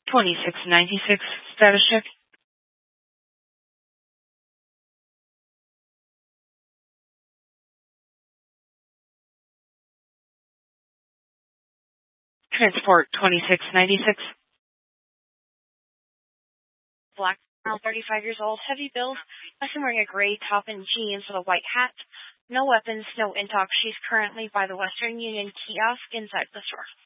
2696, status check. Transport 2696. Black, around 35 years old, heavy build. I'm wearing a gray top and jeans with a white hat. No weapons, no intox. She's currently by the Western Union kiosk inside the store.